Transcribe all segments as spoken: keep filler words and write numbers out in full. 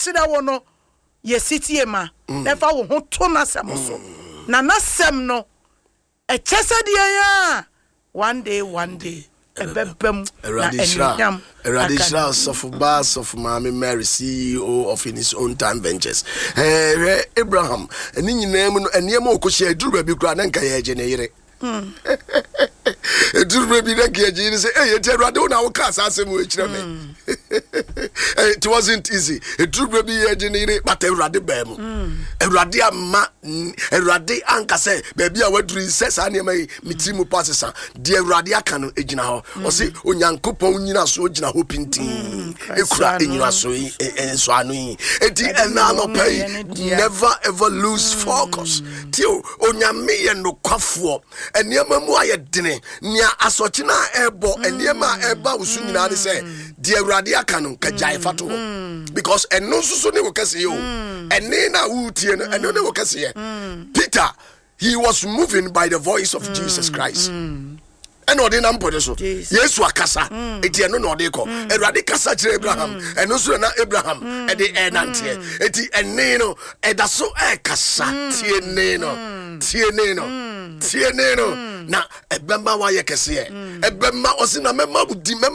chira wo no ye sitie ma na fa wo ho to na sem so na na sem no e chese de ya one day one day ebebem na enyam Eradishra Sofubas of Mami Mary, C E O of in his own time ventures. Eh, Abraham, and in your name and Yamo Koshi, Drew Baby Grananka Genere. Drew Baby Nanka say, hey, Terradona, our cast, as a which it wasn't easy. A Drew Baby Genere, but a Radibem. A Radia Ma, a Radi Anka say, baby, I would dream says, I name Mitimu Passes, dear Radia Cano, Ejina, or say, Unyan Kupon, so hoping team. A crack in your soy and swani. And never ever lose focus. Till Onyami and no Kafu and Yamamuaya dinner near Asotina Ebo and Yama Eba was soon say, dear Radia Canon, Kajai Fatu. Because and no Susuni will see you and Nena Wootian and no one can see Peter, he was moving by the voice of Jesus Christ. And no, they don't put so. Yes, Wakasa. It is no deco. A radicasa Abraham, and also not Abraham, and the Enantia. It is a neno, and that's so a cassa. Tieneno, Tieneno, Tieneno. Now, a bamba why you can see it. A bamba was in a memo with the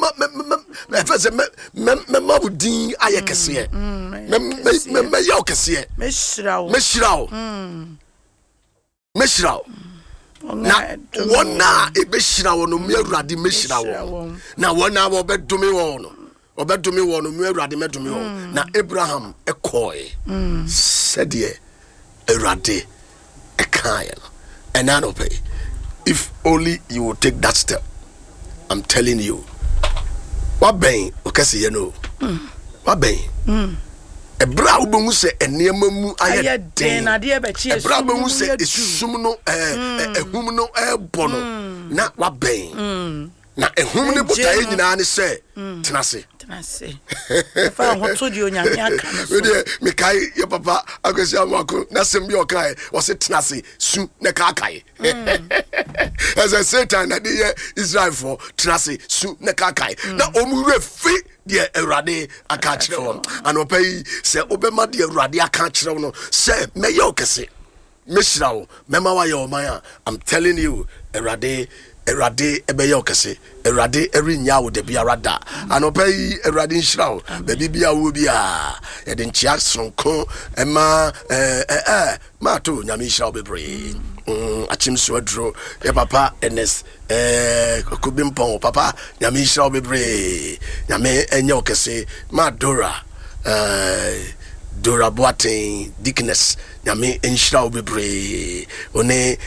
memo with the I can see it. Member, you can see it. Meshrow, Meshrow, Meshrow. Na wona ebeshira wono me awurade meshira wo na wona wo bedome wo no obedome wo no me awurade medome wo na Abraham ekoi said ye awurade ekaya and now pay if only you will take that step. I'm telling you what ben okase ye no what ben a brow boom say a near mu I den idea but she a brow boom say a sumno a humano air bono not what bane not a humano but I didn't say Tenassi Tenassi if I want to do me kai your papa I guess I'm walking Nassim your kai was it Tenassi soon Nekakai as I said time that the Israel for Tenassi soon Nekakai now omu fit dear Erade a catch on and obey say Obema dear Radia catch on say Mayokase Mishrao Mema yo Maya. I'm telling you Erade Erade Ebeyokase Erade Erinya would be a rada and obey Eradin Shrow baby be a wubia Edin Chiak Sonko Emma eh eh Mato Nyamisha be brave. Achim Swadro, your papa, Ernest, eh, Kubimpon, papa, Yamisha Bebre, Yame, and Yokase, Madora, eh, Dora Boating, Dickness, Yame, and Shroud Bebre, One.